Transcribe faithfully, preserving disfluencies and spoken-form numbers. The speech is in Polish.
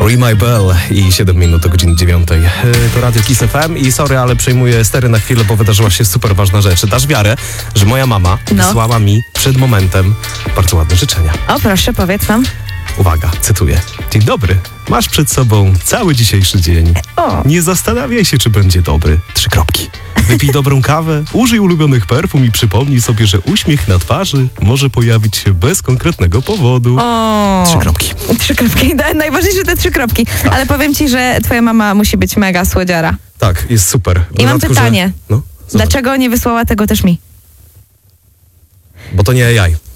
My Bell i siedem minut do godziny dziewiątej. To Radio Kiss F M i sorry, ale przejmuję stery na chwilę, bo wydarzyła się super ważna rzecz. Dasz wiarę, że moja mama No. wysłała mi przed momentem bardzo ładne życzenia. O, proszę, powiedz nam. Uwaga, cytuję. Dzień dobry. Masz przed sobą cały dzisiejszy dzień. O. Nie zastanawiaj się, czy będzie dobry. Trzy kropki. Wypij dobrą kawę, użyj ulubionych perfum i przypomnij sobie, że uśmiech na twarzy może pojawić się bez konkretnego powodu. O. Trzy kropki. Trzy kropki. Najważniejsze te trzy kropki. Tak. Ale powiem ci, że twoja mama musi być mega słodziara. Tak, jest super. W I mam dodatku, pytanie. Że... No, zobacz. Dlaczego nie wysłała tego też mi? Bo to nie A I.